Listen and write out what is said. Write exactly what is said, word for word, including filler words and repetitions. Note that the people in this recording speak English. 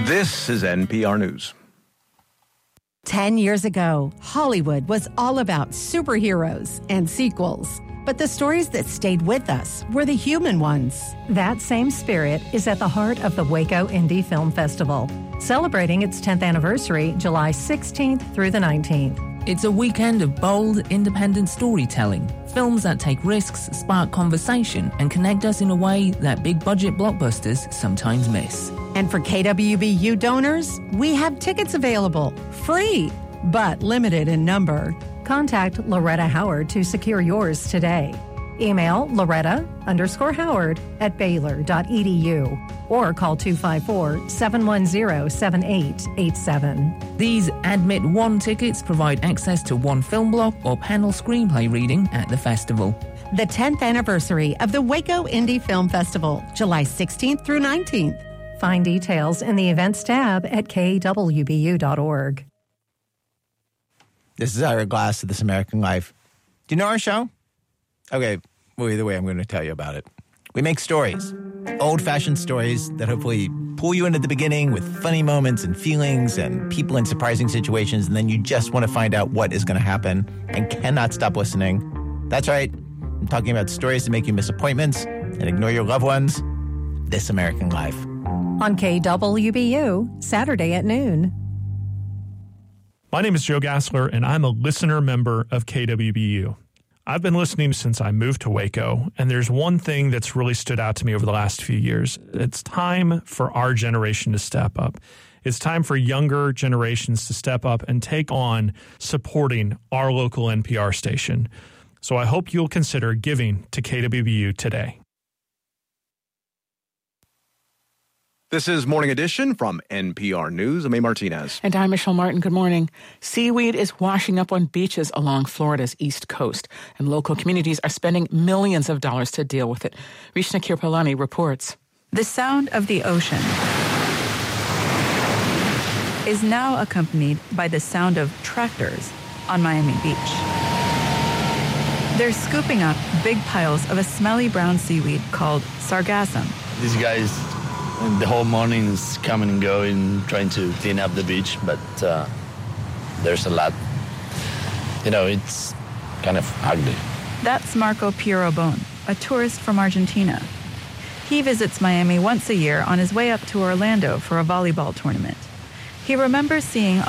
This is N P R News. Ten years ago, Hollywood was all about superheroes and sequels. But the stories that stayed with us were the human ones. That same spirit is at the heart of the Waco Indie Film Festival, celebrating its tenth anniversary July sixteenth through the nineteenth. It's a weekend of bold, independent storytelling, films that take risks, spark conversation, and connect us in a way that big-budget blockbusters sometimes miss. And for K W B U donors, we have tickets available, free, but limited in number. Contact Loretta Howard to secure yours today. Email Loretta underscore Howard at Baylor.edu or call two five four, seven one zero, seven eight eight seven. These Admit One tickets provide access to one film block or panel screenplay reading at the festival. The tenth anniversary of the Waco Indie Film Festival, July sixteenth through nineteenth. Find details in the events tab at K W B U dot org. This is Ira Glass of This American Life. Do you know our show? Okay, well, either way, I'm going to tell you about it. We make stories, old-fashioned stories that hopefully pull you into the beginning with funny moments and feelings and people in surprising situations, and then you just want to find out what is going to happen and cannot stop listening. That's right. I'm talking about stories that make you miss appointments and ignore your loved ones. This American Life. On K W B U, Saturday at noon. My name is Joe Gassler, and I'm a listener member of K W B U. I've been listening since I moved to Waco, and there's one thing that's really stood out to me over the last few years. It's time for our generation to step up. It's time for younger generations to step up and take on supporting our local N P R station. So I hope you'll consider giving to K W B U today. This is Morning Edition from N P R News. I'm A. Martinez. And I'm Michelle Martin. Good morning. Seaweed is washing up on beaches along Florida's east coast, and local communities are spending millions of dollars to deal with it. Rishna Kirpalani reports. The sound of the ocean is now accompanied by the sound of tractors on Miami Beach. They're scooping up big piles of a smelly brown seaweed called sargassum. These guys, the whole morning is coming and going, trying to clean up the beach, but uh, there's a lot. You know, it's kind of ugly. That's Marco Pierobon, a tourist from Argentina. He visits Miami once a year on his way up to Orlando for a volleyball tournament. He remembers seeing